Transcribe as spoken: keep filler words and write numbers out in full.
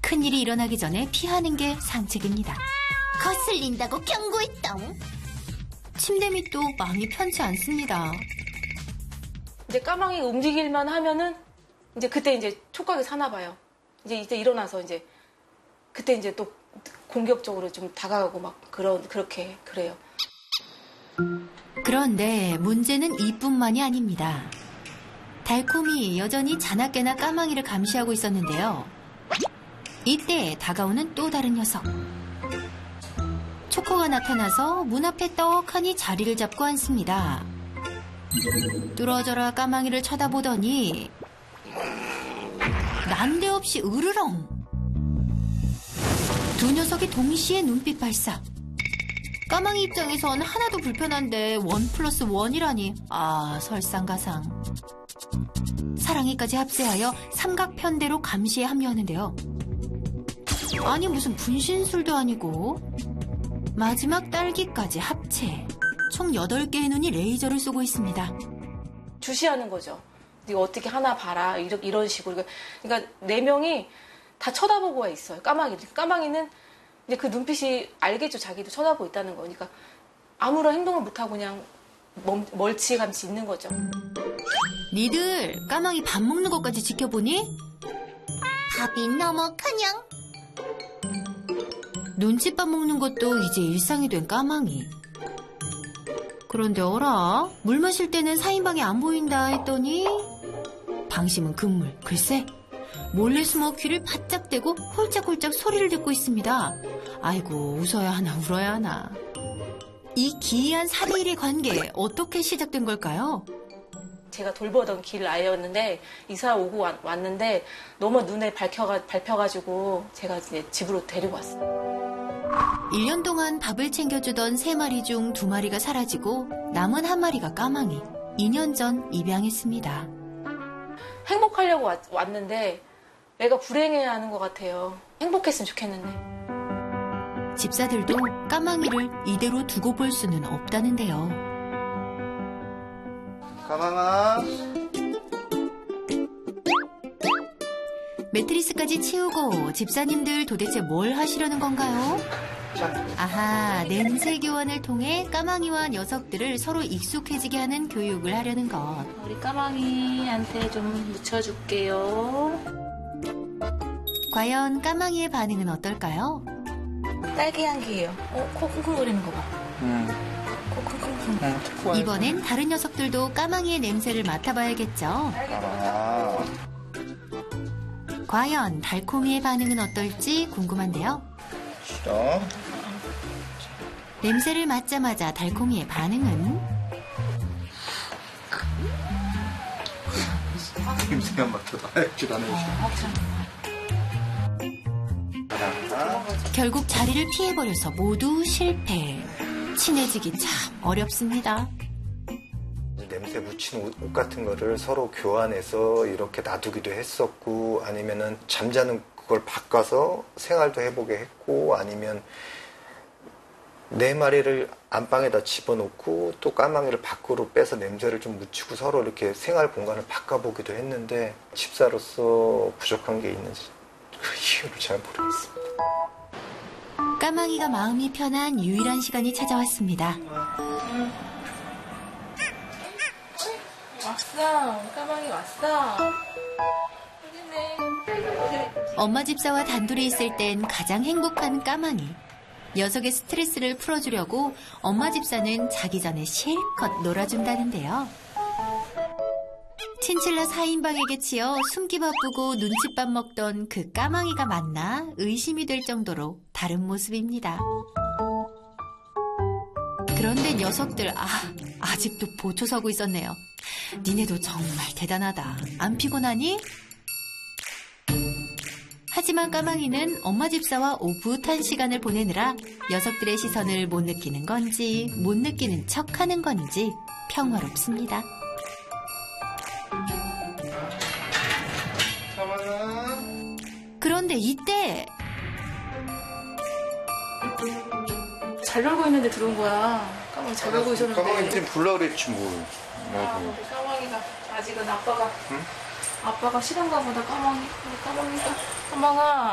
큰일이 일어나기 전에 피하는 게 상책입니다. 거슬린다고 경고했당. 침대 밑도 마음이 편치 않습니다. 이제 까망이 움직일만 하면은 이제 그때 이제 촉각이 사나 봐요. 이제 이제 일어나서 이제 그때 이제 또 공격적으로 좀 다가가고 막 그런 그렇게 그래요. 그런데 문제는 이뿐만이 아닙니다. 달콤이 여전히 자나깨나 까망이를 감시하고 있었는데요. 이때 다가오는 또 다른 녀석. 초코가 나타나서 문 앞에 떡하니 자리를 잡고 앉습니다. 뚫어져라 까망이를 쳐다보더니 난데없이 으르렁. 두 녀석이 동시에 눈빛 발사. 까망이 입장에선 하나도 불편한데 원 플러스 원이라니. 아, 설상가상. 사랑이까지 합세하여 삼각편대로 감시에 합류하는데요. 아니 무슨 분신술도 아니고 마지막 딸기까지 합체. 총 여덟 개의 눈이 레이저를 쏘고 있습니다. 주시하는 거죠. 네가 어떻게 하나 봐라. 이런, 이런 식으로. 그러니까 네 명이 다 쳐다보고 와 있어요. 까망이. 까망이는 이제 그 눈빛이 알겠죠. 자기도 쳐다보고 있다는 거. 그러니까 아무런 행동을 못하고 그냥 멈, 멀찌감치 있는 거죠. 니들 까망이 밥 먹는 것까지 지켜보니? 밥이 너무 그냥. 눈칫밥 먹는 것도 이제 일상이 된 까망이. 그런데 어라? 물 마실 때는 사인방이 안 보인다 했더니 방심은 금물. 글쎄 몰래 숨어 귀를 바짝 대고 홀짝홀짝 소리를 듣고 있습니다. 아이고 웃어야 하나 울어야 하나. 이 기이한 삼 대 일의 관계 어떻게 시작된 걸까요? 제가 돌보던 길 아이였는데 이사 오고 왔, 왔는데 너무 눈에 밝혀가, 밟혀가지고 제가 이제 집으로 데리고 왔어요. 일 년 동안 밥을 챙겨주던 세 마리 중 두 마리가 사라지고 남은 한 마리가 까망이. 이 년 전 입양했습니다. 행복하려고 왔, 왔는데 내가 불행해야 하는 것 같아요. 행복했으면 좋겠는데. 집사들도 까망이를 이대로 두고 볼 수는 없다는데요. 까망아. 매트리스까지 치우고 집사님들 도대체 뭘 하시려는 건가요? 아하, 냄새 교환을 통해 까망이와 녀석들을 서로 익숙해지게 하는 교육을 하려는 것. 우리 까망이한테 좀 묻혀줄게요. 과연 까망이의 반응은 어떨까요? 딸기 향기예요. 어, 코 쿵쿵거리는 거 봐. 응. 코 쿵쿵쿵. 응, 이번엔 다른 녀석들도 까망이의 냄새를 맡아봐야겠죠. 아. 과연 달콤이의 반응은 어떨지 궁금한데요. 싫어. 냄새를 맡자마자 달콤이의 반응은? 냄새가 맡아도 알줄 아네. 결국 자리를 피해버려서 모두 실패. 친해지기 참 어렵습니다. 냄새 묻힌 옷, 옷 같은 거를 서로 교환해서 이렇게 놔두기도 했었고, 아니면은 잠자는 그걸 바꿔서 생활도 해보게 했고, 아니면 네 마리를 안방에다 집어넣고 또 까망이를 밖으로 빼서 냄새를 좀 묻히고 서로 이렇게 생활 공간을 바꿔보기도 했는데, 집사로서 부족한 게 있는지 그 이유를 잘 모르겠습니다. 까망이가 마음이 편한 유일한 시간이 찾아왔습니다. 왔어. 까망이 왔어. 엄마 집사와 단둘이 있을 땐 가장 행복한 까망이. 녀석의 스트레스를 풀어주려고 엄마 집사는 자기 전에 실컷 놀아준다는데요. 친칠라 사 인방에게 치여 숨기 바쁘고 눈칫밥 먹던 그 까망이가 맞나 의심이 될 정도로 다른 모습입니다. 그런데 녀석들 아 아직도 보초 서고 있었네요. 니네도 정말 대단하다. 안 피곤하니? 하지만 까망이는 엄마 집사와 오붓한 시간을 보내느라 녀석들의 시선을 못 느끼는 건지 못 느끼는 척하는 건지 평화롭습니다. 그런데 이때 잘 놀고 있는데 들어온 거야. 까망이 잘 놀고 있었는데. 까망이 좀 불러 그랬지 뭐. 아, 우리 까망이가 아직은 아빠가 응? 아빠가 싫은가 보다. 까망이 우리 까망이가 까망아